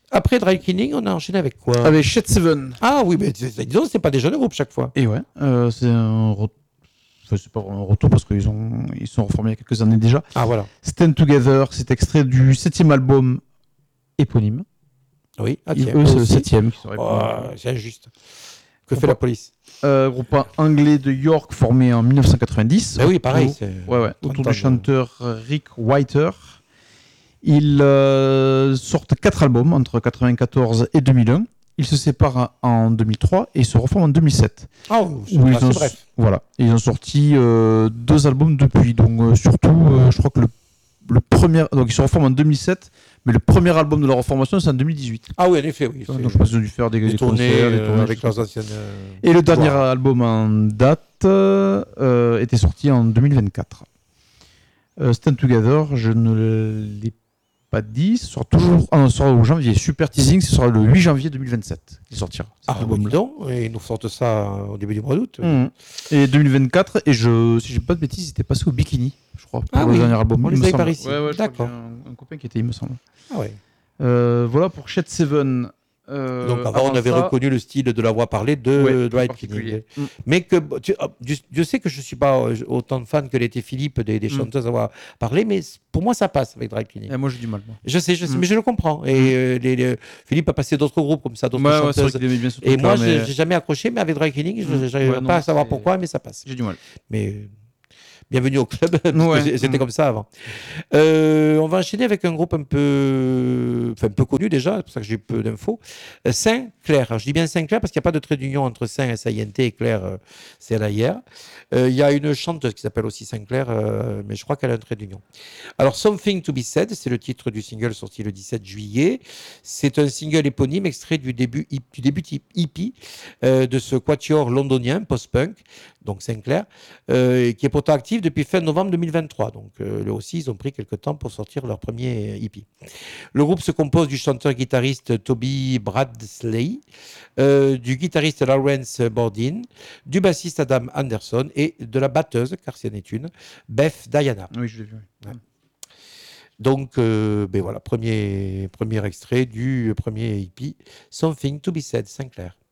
Après Dry Cleaning, on a enchaîné avec quoi? Avec Shed Seven. Ah oui, mais disons, c'est pas des jeunes groupes chaque fois. Et ouais, c'est c'est pas vraiment un retour parce qu'ils sont reformés il y a quelques années déjà. Ah voilà. Stand Together, c'est extrait du 7e album éponyme. Oui, ah Et tiens, eux, eux c'est le aussi. 7e qui serait Oh, c'est injuste. Que On fait la peut- police? Groupe anglais de York formé en 1990. Ben oui, pareil. Autour, C'est autour 30 du ans chanteur Rick Whiter. Ils sortent 4 albums entre 1994 et 2001. Ils se séparent en 2003 et ils se reforment en 2007. Ah, Où ils ont, bref. voilà, ils ont sorti 2 albums depuis. Donc surtout, je crois que le premier, donc ils se reforment en 2007, mais le premier album de leur reformation c'est en 2018. Ah oui, en effet, oui. Donc je pense qu'ils ont dû faire des tournées, concerts, des tournées avec leurs anciennes. Et le dernier gloires. album en date était sorti en 2024. Stand Together, je ne l'ai pas dit, ce sera toujours sera au janvier. Super Teasing, ce sera le 8 janvier 2027 qui sortira. Ah oui, donc, et ils nous sortent ça au début du mois d'août. Et 2024, et si j'ai pas de bêtises, il était passé au Bikini, je crois, pour le dernier album. On les avait par ici. Ouais, d'accord. Un copain qui était, il me semble. Ah ouais. Voilà pour Shed Seven. Donc avant, on avait reconnu le style de la voix parlée de Dry Cleaning. Mais que je sais que je ne suis pas autant de fan que l'était Philippe des chanteuses à voix parlée, mais pour moi ça passe avec Dry Cleaning. Et moi j'ai du mal. Moi. Je sais, mais je le comprends. Et Philippe a passé d'autres groupes comme ça, d'autres chanteuses. Et moi, j'ai jamais accroché, mais avec Dry Cleaning, je n'arrive pas à savoir pourquoi, mais ça passe. J'ai du mal. Mais bienvenue au club, parce que c'était comme ça avant. On va enchaîner avec un groupe un peu connu déjà, c'est pour ça que j'ai peu d'infos. Saint-Clair. Alors, je dis bien Saint-Clair parce qu'il n'y a pas de trait d'union entre Saint, S-A-I-N-T, et Claire, C-L-A-I-R. Il y a une chanteuse qui s'appelle aussi Saint-Clair, mais je crois qu'elle a un trait d'union. Alors, Something to be Said, c'est le titre du single sorti le 17 juillet. C'est un single éponyme extrait du début hippie de ce quatuor londonien, post-punk, donc Saint-Clair, qui est pourtant actif depuis fin novembre 2023. Donc, là aussi, ils ont pris quelques temps pour sortir leur premier hippie. Le groupe se compose du chanteur-guitariste Toby Bradley, du guitariste Lawrence Bordin, du bassiste Adam Anderson et de la batteuse, car c'en est une, Beth Diana. Oui, je l'ai vu. Ouais. Donc, voilà, premier extrait du premier hippie, Something to be Said, Saint-Clair.